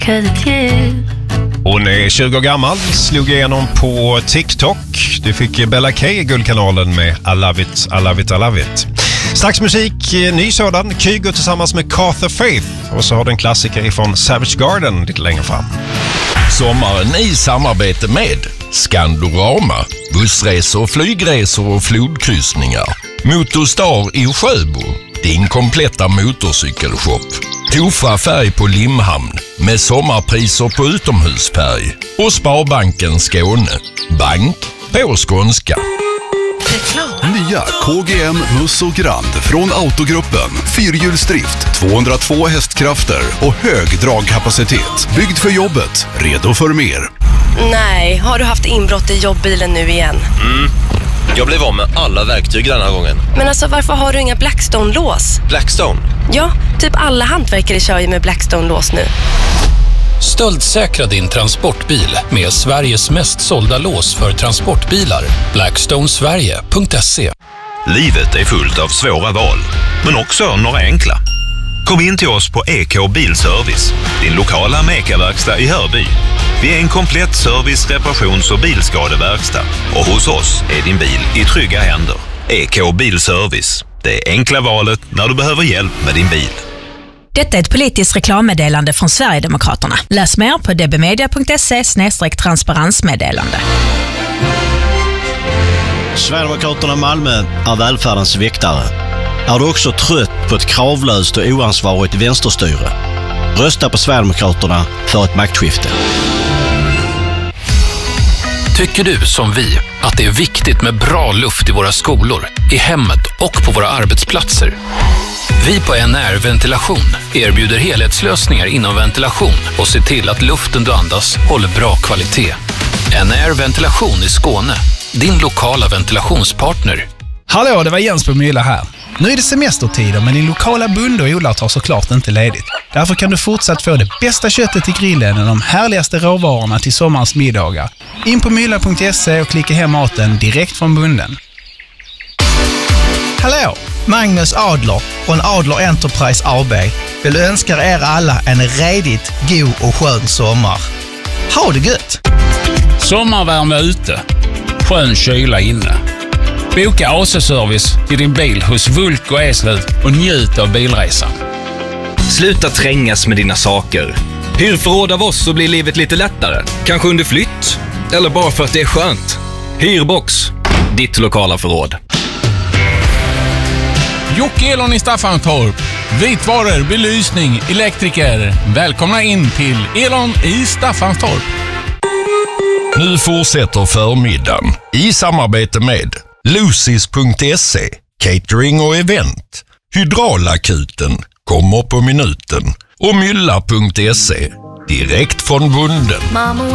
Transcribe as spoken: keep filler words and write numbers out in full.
Hon är tjugo år gammal, slog igenom på TikTok. Du fick Bella K i Guldkanalen med I love it, I love it, I love it. Strax musik, ny sådan, Kygo tillsammans med Carter Faith. Och så har du en klassiker ifrån Savage Garden lite längre fram. Sommaren i samarbete med Skandorama, bussresor, flygresor och flodkryssningar. Motorstar i Sjöbo, din kompletta motorcykelshop. Tofa färg på Limhamn med sommarpriser på utomhusfärg. Och Sparbanken Skåne, bank på skånska. Nya K G M Muss och Grand från Autogruppen. Fyrhjulsdrift, tvåhundratvå hästkrafter och hög dragkapacitet. Byggd för jobbet, redo för mer. Nej, har du haft inbrott i jobbbilen nu igen? Mm. Jag blev av med alla verktyg den här gången. Men alltså, varför har du inga Blackstone-lås? Blackstone? Ja, typ alla hantverkare kör ju med Blackstone-lås nu. Stöldsäkra din transportbil med Sveriges mest sålda lås för transportbilar. blackstone sverige punkt se. Livet är fullt av svåra val, men också några enkla. Kom in till oss på E K Bilservice, din lokala Meka-verkstad i Hörby. Vi är en komplett service-, reparations- och bilskadeverkstad. Och hos oss är din bil i trygga händer. E K Bilservice, det enkla valet när du behöver hjälp med din bil. Detta är ett politiskt reklammeddelande från Sverigedemokraterna. Läs mer på dbmedia punkt se slash transparensmeddelande. Sverigedemokraterna Malmö är välfärdens väktare. Är du också trött på ett kravlöst och oansvarigt vänsterstyre? Rösta på Sverigedemokraterna för ett maktskifte. Tycker du som vi att det är viktigt med bra luft i våra skolor, i hemmet och på våra arbetsplatser? Vi på N R Ventilation erbjuder helhetslösningar inom ventilation och ser till att luften du andas håller bra kvalitet. N R Ventilation i Skåne, din lokala ventilationspartner. Hallå, det var Jens på Mylla här. Nu är det semestertider, men din lokala bonde och odlare tar såklart inte ledigt. Därför kan du fortsatt få det bästa köttet till grillen och de härligaste råvarorna till sommarens middagar. In på mylla punkt se och klicka hem maten direkt från bonden. Hallå, Magnus Adler från Adler Enterprise A B vill önska er alla en redigt god och skön sommar. Ha det gött! Sommarvärme ute, skön kyla inne. Boka A C-service till din bil hos Vulk och Eslöv och njut av bilresan. Sluta trängas med dina saker. Hyr förråd av oss så blir livet lite lättare. Kanske under flytt, eller bara för att det är skönt. Hyrbox, ditt lokala förråd. Jocke Elon i Staffanstorp. Vitvaror, belysning, elektriker. Välkomna in till Elon i Staffanstorp. Nu fortsätter förmiddagen i samarbete med Lucis punkt se, catering och event. Hydraulakuten kommer på minuten och Mylla punkt se, direkt från bonden.